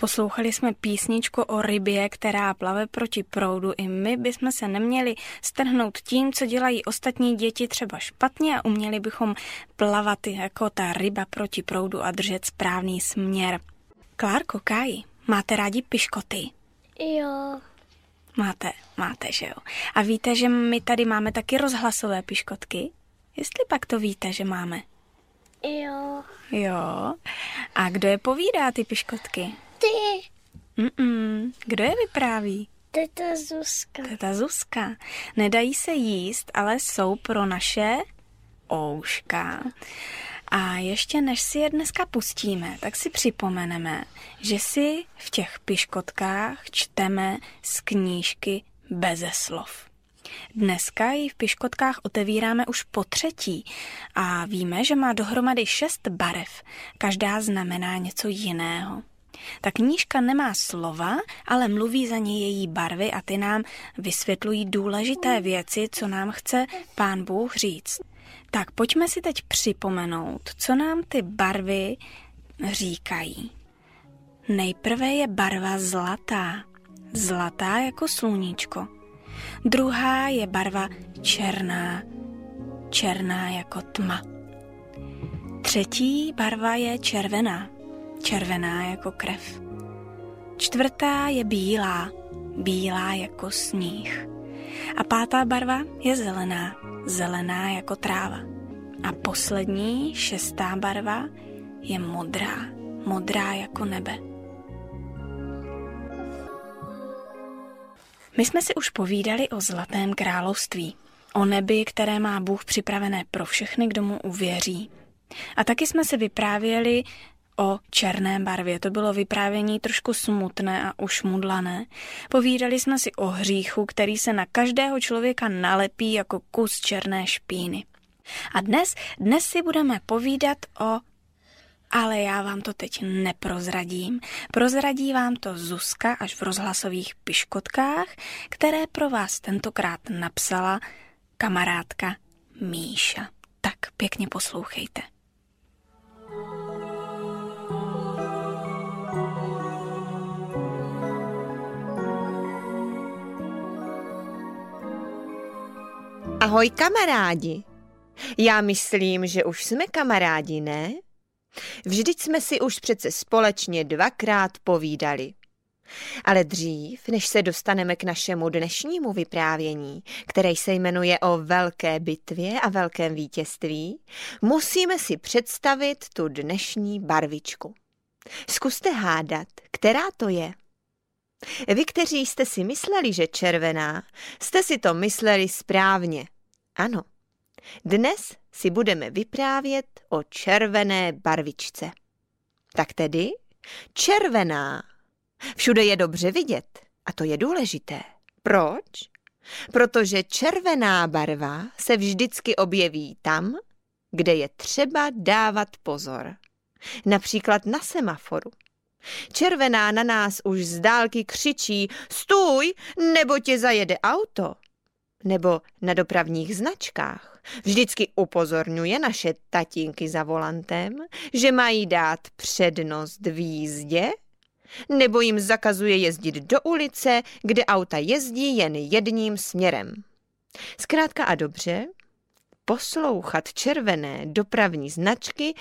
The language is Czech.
Poslouchali jsme písničku o rybě, která plave proti proudu. I my bychom se neměli strhnout tím, co dělají ostatní děti třeba špatně a uměli bychom plavat jako ta ryba proti proudu a držet správný směr. Klárko, Káji, máte rádi piškoty? Jo. Máte, že jo. A víte, že my tady máme taky rozhlasové piškotky? Jestli pak to víte, že máme? Jo. Jo. A kdo je povídá, ty piškotky? Ty. Kdo je vypráví? Teta Zuzka. Teta Zuzka. Nedají se jíst, ale jsou pro naše ouška. A ještě než si je dneska pustíme, tak si připomeneme, že si v těch piškotkách čteme z knížky Beze slov. Dneska ji v piškotkách otevíráme už po třetí a víme, že má dohromady 6 barev. Každá znamená něco jiného. Ta knížka nemá slova, ale mluví za ně její barvy a ty nám vysvětlují důležité věci, co nám chce Pán Bůh říct. Tak pojďme si teď připomenout, co nám ty barvy říkají. Nejprve je barva zlatá. Zlatá jako sluníčko. Druhá je barva černá. Černá jako tma. Třetí barva je červená. Červená jako krev. Čtvrtá je bílá. Bílá jako sníh. A pátá barva je zelená. Zelená jako tráva. A poslední, 6. barva je modrá. Modrá jako nebe. My jsme si už povídali o Zlatém království. O nebi, které má Bůh připravené pro všechny, kdo mu uvěří. A taky jsme si vyprávěli o černé barvě. To bylo vyprávění trošku smutné a ušmudlané. Povídali jsme si o hříchu, který se na každého člověka nalepí jako kus černé špíny. A dnes si budeme povídat ale já vám to teď neprozradím. Prozradí vám to Zuzka až v rozhlasových piškotkách, které pro vás tentokrát napsala kamarádka Míša. Tak pěkně poslouchejte. Ahoj kamarádi. Já myslím, že už jsme kamarádi, ne? Vždyť jsme si už přece společně 2krát povídali. Ale dřív, než se dostaneme k našemu dnešnímu vyprávění, které se jmenuje o velké bitvě a velkém vítězství, musíme si představit tu dnešní barvičku. Zkuste hádat, která to je. Vy, kteří jste si mysleli, že červená, jste si to mysleli správně. Ano, dnes si budeme vyprávět o červené barvičce. Tak tedy, červená. Všude je dobře vidět a to je důležité. Proč? Protože červená barva se vždycky objeví tam, kde je třeba dávat pozor. Například na semaforu. Červená na nás už z dálky křičí stůj, nebo tě zajede auto. Nebo na dopravních značkách vždycky upozorňuje naše tatínky za volantem, že mají dát přednost v jízdě, nebo jim zakazuje jezdit do ulice, kde auta jezdí jen jedním směrem. Zkrátka a dobře, poslouchat červené dopravní značky